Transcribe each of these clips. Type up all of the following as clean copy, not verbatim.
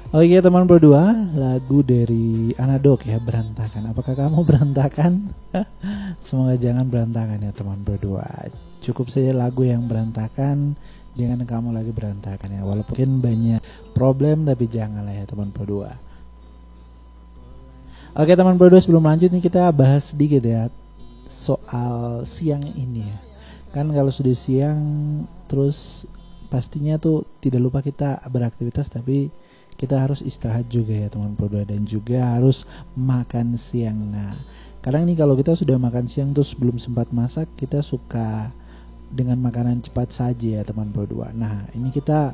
Oke teman berdua, lagu dari Anadok ya, Berantakan. Apakah kamu berantakan? Semoga jangan berantakan ya teman berdua. Cukup saja lagu yang berantakan, jangan kamu lagi berantakan ya. Walaupun banyak problem tapi janganlah ya teman berdua. Oke teman berdua, sebelum lanjut nih kita bahas sedikit ya soal siang ini ya. Kan kalau sudah siang terus pastinya tuh tidak lupa kita beraktivitas, tapi kita harus istirahat juga ya teman berdua, dan juga harus makan siang. Nah kadang nih kalau kita sudah makan siang terus belum sempat masak, kita suka dengan makanan cepat saja ya teman berdua. Nah ini kita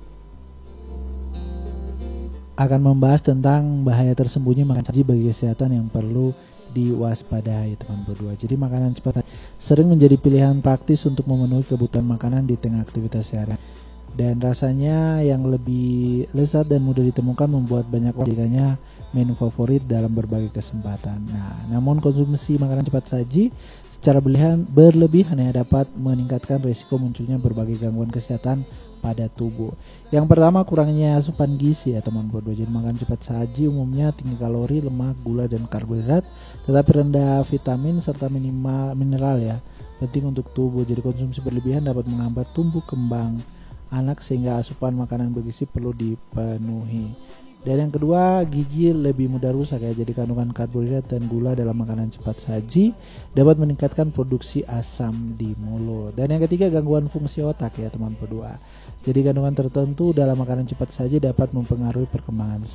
akan membahas tentang bahaya tersembunyi makan saji bagi kesehatan yang perlu diwaspadai teman berdua. Jadi makanan cepat sering menjadi pilihan praktis untuk memenuhi kebutuhan makanan di tengah aktivitas sehari, dan rasanya yang lebih lezat dan mudah ditemukan membuat banyak orang menjadikannya menu favorit dalam berbagai kesempatan. Nah, namun konsumsi makanan cepat saji secara berlebihan ya dapat meningkatkan risiko munculnya berbagai gangguan kesehatan pada tubuh. Yang pertama, kurangnya asupan gizi ya teman berdua. Jadi makan cepat saji umumnya tinggi kalori, lemak, gula, dan karbohidrat, tetapi rendah vitamin serta mineral ya, penting untuk tubuh. Jadi konsumsi berlebihan dapat menghambat tumbuh kembang anak sehingga asupan makanan bergizi perlu dipenuhi. Dan yang kedua, gigi lebih mudah rusak ya. Jadi kandungan karbohidrat dan gula dalam makanan cepat saji dapat meningkatkan produksi asam di mulut. Dan yang ketiga, gangguan fungsi otak ya teman berdua. Jadi kandungan tertentu dalam makanan cepat saji dapat mempengaruhi perkembangan